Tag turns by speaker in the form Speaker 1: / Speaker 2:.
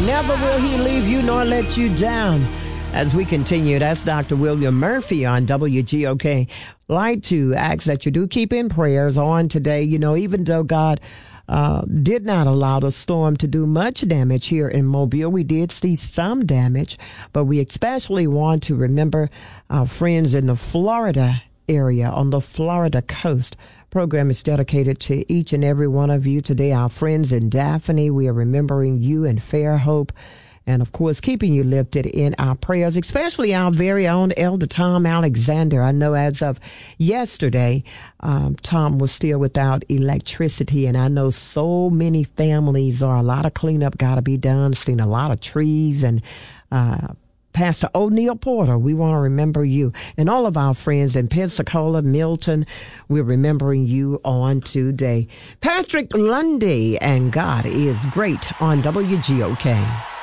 Speaker 1: Never will he leave you nor let you down. As we continue, that's Dr. William Murphy on WGOK. Like to ask that you do keep in prayers on today. You know, even though God did not allow the storm to do much damage here in Mobile, we did see some damage, but we especially want to remember our friends in the Florida area, on the Florida coast. Program is dedicated to each and every one of you today. Our friends in Daphne, we are remembering you in Fairhope, and of course keeping you lifted in our prayers, especially our very own Elder Tom Alexander. I know as of yesterday, Tom was still without electricity, and I know so many families are, a lot of cleanup got to be done, seen a lot of trees, and Pastor O'Neill Porter, we want to remember you. And all of our friends in Pensacola, Milton, we're remembering you on today. Patrick Lundy and God is Great on WGOK.